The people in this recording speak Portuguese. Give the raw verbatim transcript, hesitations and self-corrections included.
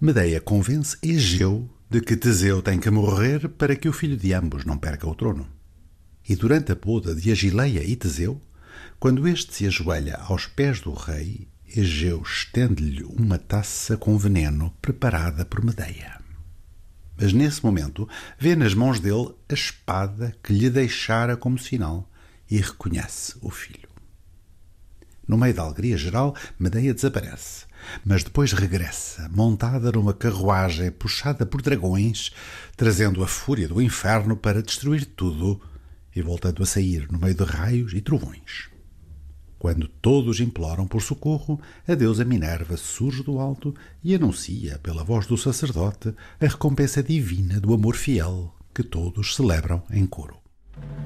Medeia convence Egeu de que Teseu tem que morrer para que o filho de ambos não perca o trono. E durante a boda de Agileia e Teseu, quando este se ajoelha aos pés do rei, Egeu estende-lhe uma taça com veneno preparada por Medeia. Mas nesse momento vê nas mãos dele a espada que lhe deixara como sinal e reconhece o filho. No meio da alegria geral, Medeia desaparece, mas depois regressa, montada numa carruagem puxada por dragões, trazendo a fúria do inferno para destruir tudo e voltando a sair no meio de raios e trovões. Quando todos imploram por socorro, a deusa Minerva surge do alto e anuncia, pela voz do sacerdote, a recompensa divina do amor fiel que todos celebram em coro.